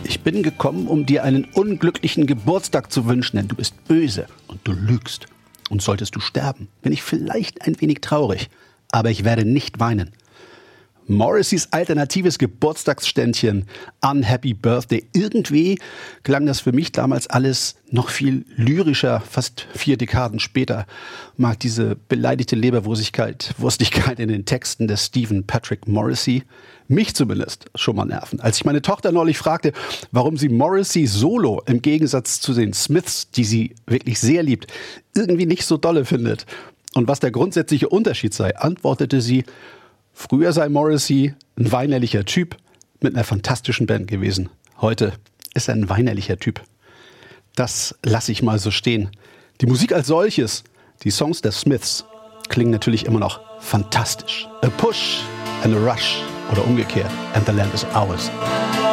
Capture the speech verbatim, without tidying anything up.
Ich bin gekommen, um dir einen unglücklichen Geburtstag zu wünschen, denn du bist böse und du lügst. Und solltest du sterben, bin ich vielleicht ein wenig traurig, aber ich werde nicht weinen. Morrissey's alternatives Geburtstagsständchen Unhappy Birthday. Irgendwie klang das für mich damals alles noch viel lyrischer, fast vier Dekaden später. Mag diese beleidigte Leberwurstigkeit Wurstigkeit in den Texten des Stephen Patrick Morrissey mich zumindest schon mal nerven. Als ich meine Tochter neulich fragte, warum sie Morrissey solo im Gegensatz zu den Smiths, die sie wirklich sehr liebt, irgendwie nicht so dolle findet und was der grundsätzliche Unterschied sei, antwortete sie: Früher sei Morrissey ein weinerlicher Typ mit einer fantastischen Band gewesen. Heute ist er ein weinerlicher Typ. Das lasse ich mal so stehen. Die Musik als solches, die Songs der Smiths, klingen natürlich immer noch fantastisch. A push and a rush oder umgekehrt. And the land is ours.